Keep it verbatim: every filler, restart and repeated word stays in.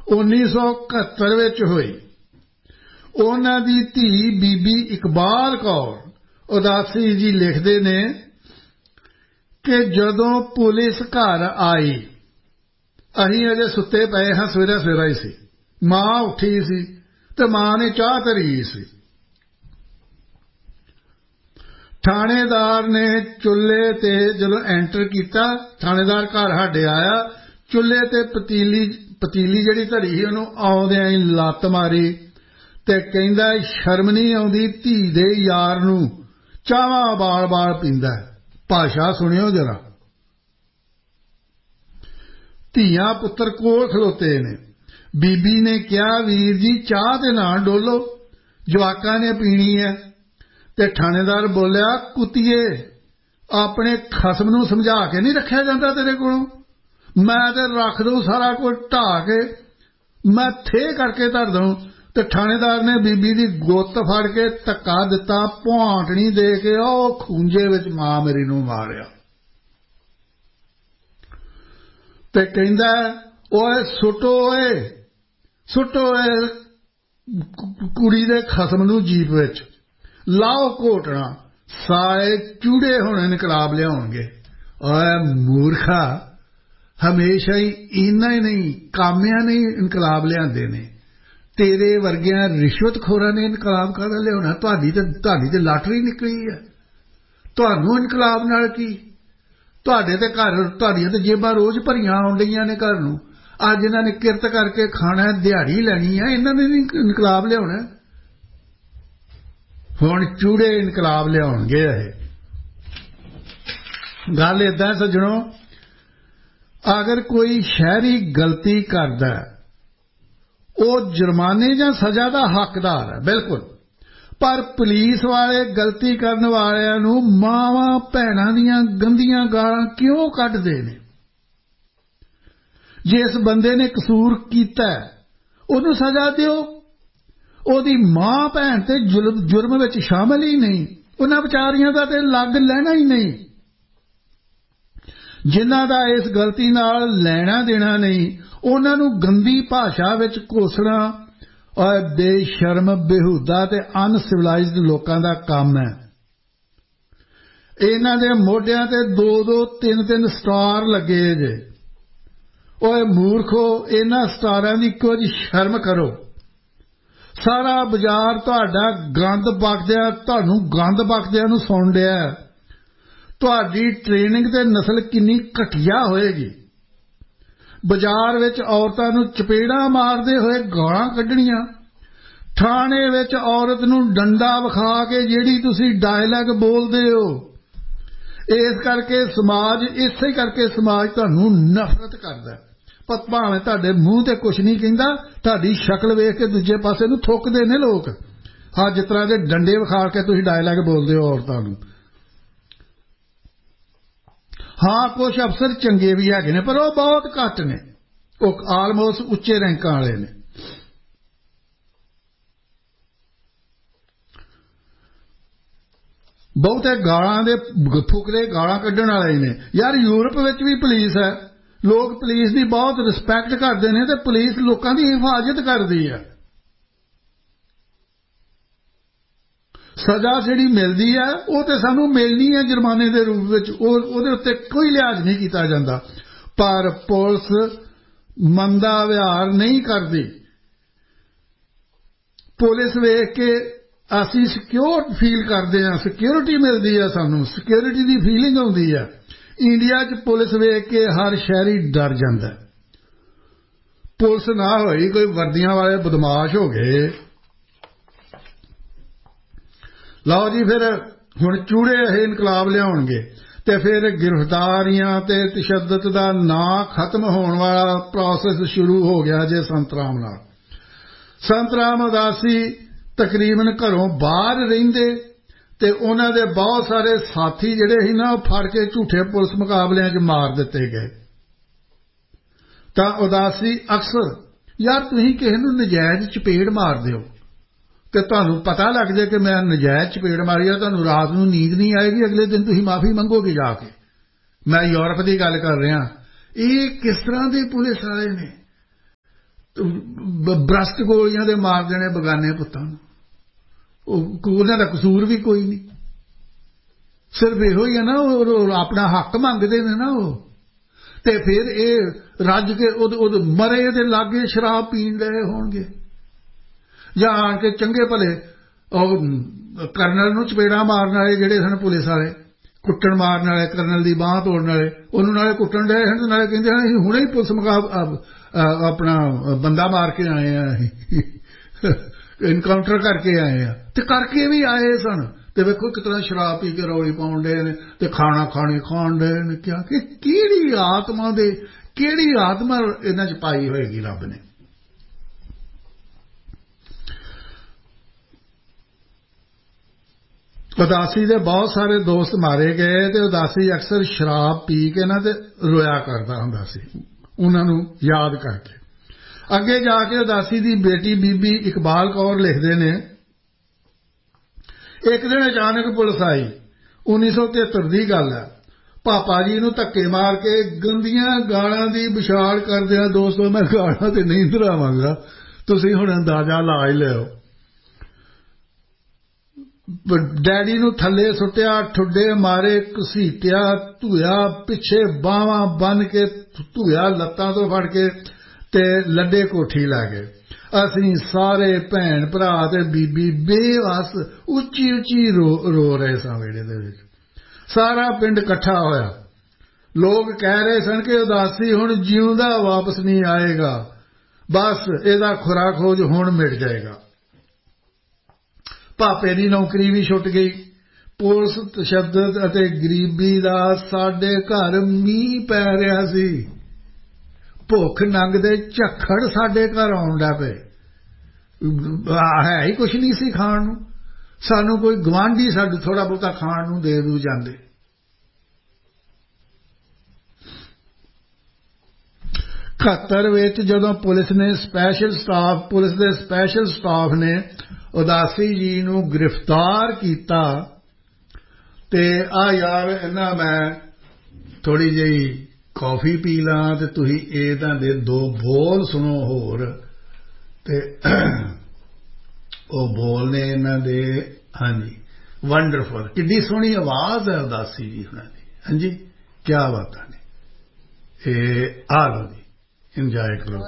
उन्नीस सौ इकहत्तर विच होई। उन्हां दी धी बीबी इकबाल कौर उदासी जी लिखते ने कि जदों पुलिस घर आई, असीं अजे सुते पे हाँ, सवेरा सवेरा ही सी, मां उठी सी ते मां ने चाह धरी सी। थानेदार ने चुल्हे ते जदों एंटर किया, थानेदार घर साडे आया, चुल्हे ते पतीली पतीली जिहड़ी धरी सी उहनूं आउंदिआं ही लत्त मारी ते कहंदा शर्म नहीं आउंदी धी दे यार नूं चावां बाल बाल पींदा। भाषा सुणिओ जरा। धीआं पुत्तर कोल खलोते ने। बीबी ने कहा वीर जी चाह दे ना डोलो, जवाकां ने पीनी है। ते थानेदार बोलिया कुत्तीए अपने खसम नूं समझा के नहीं रखिया जांदा तेरे कोलों, मैं ते रख दूं सारा कुछ ढा के, मैं थे करके धर दूं। ते थानेदार ने बीबी दी गुत्त फड़ के धक्का दिता, भुआंटनी दे के ओ खूंजे विच मां मेरी नूं मारिया ते कहंदा ओए सुटो ओए सुटो ओए कुड़ी दे खसम नूं जीप विच लाओ घोटना, सारे चूड़े हुण इनकलाब लियाउणगे। ओए मूर्खा, हमेशा ही इन्ना ही नहीं कामियां ने इनकलाब लियाते ने, तेरे वर्गियां रिश्वतखोरां ने इनकलाब काहदा लियाउणा? तुहाडी ते तुहाडी ते लाटरी निकली है, तुहानूं इनकलाब नाल की? तुहाडे ते घर तुहाडीआं ते जेबां रोज़ भरीआं आउण डईआं ने घर नूं। अज इन्हां ने किरत करके खाना, दिहाड़ी लैनी है, इन्हां ने नहीं इनकलाब लियाउणा। हुण चूड़े इनकलाब लियाउणगे। गल इदां सज्जणों, अगर कोई शहरी गलती करदा वो जुर्माने या सज़ा का हकदार है बिल्कुल, पर पुलिस वाले गलती करने वालियां नूं मावां भैणां दीयां गंदियां गालां क्यों कढदे ने? जिस बंदे ने कसूर कीता उहनूं सज़ा दिओ, ओहदी मां भैण ते जुर्म जुर्म विच शामिल ही नहीं, उन्हां विचारियां दा ते लग लैना ही नहीं। जिन्हां दा इस गलती नाल लेना देना नहीं, उन्हां नूं गंदी भाषा विच कोसना और बेशर्म बेहुदा ते अनसिविलाइज्ड लोकां दा काम है। इन्हां दे मोढियां ते दो दो तीन तीन स्टार लगे जे। ओए मूर्खो, इन्हां स्टारां दी कुछ शर्म करो। सारा बाजार तुहाडा गंद बकदिआं तुहानूं गंद बकदिआं नूं सुण रिहा है। तुहाडी ट्रेनिंग ते नस्ल किन्नी घटिया होएगी। बाजार विच औरतां नूं चपेड़ां मारदे होए गालां कढणीआं, थाणे विच औरत नूं डंडा विखा के जिहड़ी तुसीं डायलॉग बोलदे हो, इस करके समाज इसे करके समाज तुहानूं नफरत करदा। पर भावें तुहाडे मूँह ते कुछ नहीं कहिंदा, तुहाडी शक्ल वेख के दूजे पासे नूं थुकदे ने लोक। हाँ, जिस तरह दे डंडे विखा के तुसीं डायलॉग बोलदे हो औरतां नूं। हाँ, कुछ अफसर चंगे भी हैगे ने, पर वो बहुत घट ने, वो आलमोस्ट उच्चे रैंकां वाले ने। बहुते गालां दे फुकरे गालां कढण वाले ने। यार यूरोप विच भी पुलिस है, लोग पुलिस की बहुत रिस्पैक्ट करते हैं, तो पुलिस लोगों की हिफाजत करती है। सज़ा जिहड़ी मिलती है वो तो सानू मिलनी है जुर्माने के रूप में, उहदे उत्ते कोई लिहाज नहीं किया जाता, पर पुलिस मंदा व्यवहार नहीं करती। पुलिस वेख के असी सिक्योर फील करते हैं, सिक्योरिटी मिलती है, सानू सिक्योरिटी की फीलिंग आती है। इंडिया च पुलिस वेख के हर शहरी डर जाता। पुलिस ना होई कोई वर्दियां वाले बदमाश हो गए। लो जी, फिर हुण चूड़े ये इनकलाब लियाउणगे ते फिर गिरफ्तारियां ते तशद्दद दा ना खत्म होने वाला प्रोसेस शुरू हो गया जे संत राम नाल। संत राम उदासी तकरीबन घरों बाहर रहिंदे ते उन्हां दे बहुत सारे साथी जिहड़े सी ना फड़ के झूठे पुलिस मुकाबलियां च मार दिते गए। तां उदासी अक्सर यार तुसीं किसे नूं नजायज़ चपेड़ मार दिओ ते तुहानूं पता लग जाए कि मैं नजायज़ चपेड़ मारी है, तुहानूं रात नूं नींद नहीं आएगी, अगले दिन तुसीं माफ़ी मंगोगे जाके। मैं यूरोप की गल कर रहा। ये किस तरह के पुलिस वाले ने? ਬ੍ਰਸਟ ਗੋਲੀਆਂ ਦੇ ਮਾਰ ਦੇਣੇ ਬਗਾਨੇ ਪੁੱਤਾਂ ਨੂੰ। ਉਹ ਉਹਨਾਂ ਦਾ ਕਸੂਰ ਵੀ ਕੋਈ ਨਹੀਂ, ਸਿਰਫ ਇਹੋ ਹੀ ਹੈ ਨਾ, ਉਹ ਆਪਣਾ ਹੱਕ ਮੰਗਦੇ ਨੇ ਨਾ ਉਹ। ਤੇ ਫਿਰ ਇਹ ਰੱਜ ਕੇ ਉਹ ਮਰੇ ਦੇ ਲਾਗੇ ਸ਼ਰਾਬ ਪੀਣ ਗਏ ਹੋਣਗੇ, ਜਾਂ ਆਣ ਕੇ ਚੰਗੇ ਭਲੇ ਉਹ ਕਰਨਲ ਨੂੰ ਚਪੇੜਾ ਮਾਰਨ ਵਾਲੇ ਜਿਹੜੇ ਸਨ, ਪੁਲਿਸ ਵਾਲੇ ਕੁੱਟਣ ਮਾਰਨ ਵਾਲੇ, ਕਰਨਲ ਦੀ ਬਾਂਹ ਤੋੜਨ ਵਾਲੇ, ਉਹਨੂੰ ਨਾਲੇ ਕੁੱਟਣ ਡਏ ਹਨ, ਨਾਲੇ ਕਹਿੰਦੇ ਹਨ ਅਸੀਂ ਹੁਣੇ ਹੀ ਪੁਲਿਸ ਮੁਕਾਬ ਆਪਣਾ ਬੰਦਾ ਮਾਰ ਕੇ ਆਏ ਆ, ਅਸੀਂ ਇਨਕਾਊਂਟਰ ਕਰਕੇ ਆਏ ਆ। ਤੇ ਕਰਕੇ ਵੀ ਆਏ ਸਨ। ਤੇ ਵੇਖੋ ਕਿਤਨਾ ਸ਼ਰਾਬ ਪੀ ਕੇ ਰੌਲੀ ਪਾਉਣ ਡਏ ਨੇ ਤੇ ਖਾਣਾ ਖਾਣੇ ਖਾਣ ਡਏ ਨੇ। ਕਿਆ ਕਿ ਕਿਹੜੀ ਆਤਮਾ ਦੇ ਕਿਹੜੀ ਆਤਮਾ ਇਹਨਾਂ 'ਚ ਪਾਈ ਹੋਏਗੀ ਰੱਬ ਨੇ। ਉਦਾਸੀ ਦੇ ਬਹੁਤ ਸਾਰੇ ਦੋਸਤ ਮਾਰੇ ਗਏ ਤੇ ਉਦਾਸੀ ਅਕਸਰ ਸ਼ਰਾਬ ਪੀ ਕੇ ਨਾ ਤੇ ਰੋਇਆ ਕਰਦਾ ਹੁੰਦਾ ਸੀ, ਉਹਨਾਂ ਨੂੰ ਯਾਦ ਕਰਕੇ। ਅੱਗੇ ਜਾ ਕੇ ਉਦਾਸੀ ਦੀ ਬੇਟੀ ਬੀਬੀ ਇਕਬਾਲ ਕੌਰ ਲਿਖਦੇ ਨੇ, ਇੱਕ ਦਿਨ ਅਚਾਨਕ ਪੁਲਿਸ ਆਈ, ਉੱਨੀ ਸੌ ਤਿਹੱਤਰ ਦੀ ਗੱਲ ਹੈ। ਪਾਪਾ ਜੀ ਨੂੰ ਧੱਕੇ ਮਾਰ ਕੇ ਗੰਦੀਆਂ ਗਾਲਾਂ ਦੀ ਵਿਛਾੜ ਕਰਦਿਆਂ, ਦੋਸਤੋ ਮੈਂ ਗਾਲਾਂ ਤੇ ਨਹੀਂ ਦੁਹਰਾਵਾਂਗਾ, ਤੁਸੀਂ ਹੁਣ ਅੰਦਾਜ਼ਾ ਲਾ ਹੀ ਲਿਓ। ਡੈਡੀ ਨੂੰ ਥੱਲੇ ਸੁੱਟਿਆ, ਠੁੱਡੇ ਮਾਰੇ, ਘਸੀਟਿਆ, ਧੂਇਆ, ਪਿੱਛੇ ਬਾਹਾਂ ਬੰਨ ਕੇ ਧੂਇਆ, ਲੱਤਾਂ ਤੋਂ ਫੜ ਕੇ ਤੇ ਲੱਡੇ ਕੋਠੀ ਲੈ ਗਏ। ਅਸੀਂ ਸਾਰੇ ਭੈਣ ਭਰਾ ਤੇ ਬੀਬੀ ਬੇਵੱਸ ਉੱਚੀ ਉੱਚੀ ਰੋ ਰੋ ਰਹੇ ਸਾਂ ਵਿਹੜੇ ਦੇ ਵਿੱਚ। ਸਾਰਾ ਪਿੰਡ ਇਕੱਠਾ ਹੋਇਆ। ਲੋਕ ਕਹਿ ਰਹੇ ਸਨ ਕਿ ਉਦਾਸੀ ਹੁਣ ਜਿਉਂਦਾ ਵਾਪਸ ਨਹੀਂ ਆਏਗਾ, ਬਸ ਇਹਦਾ ਖੁਰਾ ਖੋਜ ਹੁਣ ਮਿਟ ਜਾਏਗਾ। ਭਾਪੇ ਦੀ ਨੌਕਰੀ ਵੀ ਛੁੱਟ ਗਈ। ਪੁਲਿਸ, ਤਸ਼ੱਦਦ ਅਤੇ ਗਰੀਬੀ ਦਾ ਸਾਡੇ ਘਰ ਮੀਂਹ ਪੈ ਰਿਹਾ ਸੀ। ਭੁੱਖ ਨੰਗ ਦੇ ਝੱਖੜ ਸਾਡੇ ਘਰ ਆਉਣ ਲੱਗ ਪਏ। ਹੈ ਹੀ ਕੁਛ ਨਹੀਂ ਸੀ ਖਾਣ ਨੂੰ। ਸਾਨੂੰ ਕੋਈ ਗਵਾਂਢੀ ਸਾਡੇ ਥੋੜ੍ਹਾ ਬਹੁਤਾ ਖਾਣ ਨੂੰ ਦੇ ਦੂ ਜਾਂਦੇ। ਇਕਹੱਤਰ ਵਿੱਚ ਜਦੋਂ ਪੁਲਿਸ ਨੇ ਸਪੈਸ਼ਲ ਸਟਾਫ ਪੁਲਿਸ ਦੇ ਸਪੈਸ਼ਲ ਸਟਾਫ ਨੇ ਉਦਾਸੀ ਜੀ ਨੂੰ ਗ੍ਰਿਫਤਾਰ ਕੀਤਾ ਤੇ ਆ ਯਾਰ ਇਹਨਾਂ ਮੈਂ ਥੋੜ੍ਹੀ ਜਿਹੀ ਕੌਫੀ ਪੀ ਲਾਂ ਤੇ ਤੁਸੀਂ ਇਹਨਾਂ ਦੇ ਦੋ ਬੋਲ ਸੁਣੋ ਹੋਰ। ਤੇ ਉਹ ਬੋਲ ਨੇ ਇਹਨਾਂ ਦੇ, ਹਾਂਜੀ, ਵੰਡਰਫੁਲ, ਕਿੰਨੀ ਸੋਹਣੀ ਆਵਾਜ਼ ਹੈ ਉਦਾਸੀ ਜੀ ਉਹਨਾਂ ਦੀ। ਹਾਂਜੀ, ਕਿਆ ਬਾਤਾਂ ਨੇ। ਇਹ ਆ ਲਓ ਜੀ, ਇੰਜੋਏ ਕਰੋ।